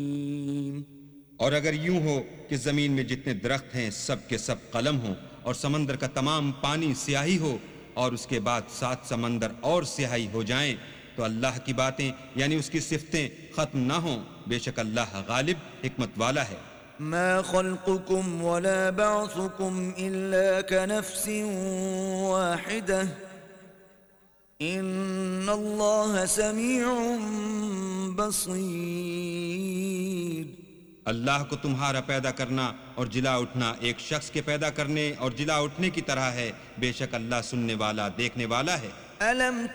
और अगर यूं हो कि जमीन में जितने दरख्त हैं सब के सब कलम हों और समंदर का तमाम पानी स्याही हो और उसके बाद 7 समंदर और स्याही हो जाएं, तो अल्लाह की बातें यानी उसकी सिफतें खत्म ना हों। बेशक अल्लाह गालिब हिकमत वाला है। मा खल्कुकुम वला बअसुकुम इल्ला कनफ्सिन वाहिदह इन्नल्लाह समीउन बसीर। अल्लाह को तुम्हारा पैदा करना और जिला उठना एक शख्स के पैदा करने और जिला उठने की तरह है। बेशक अल्लाह सुनने वाला देखने वाला है। अलम